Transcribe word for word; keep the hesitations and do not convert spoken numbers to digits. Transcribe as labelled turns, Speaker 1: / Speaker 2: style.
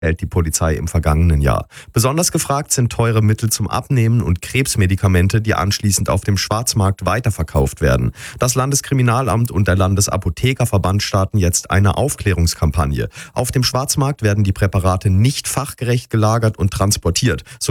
Speaker 1: hält die Polizei im vergangenen Jahr. Besonders gefragt sind teure Mittel zum Abnehmen und Krebsmedikamente, die anschließend auf dem Schwarzmarkt weiterverkauft werden. Das Landeskriminalamt und der Landesapothekerverband starten jetzt eine Aufklärungskampagne. Auf dem Schwarzmarkt werden die Präparate nicht fachgerecht gelagert und transportiert. So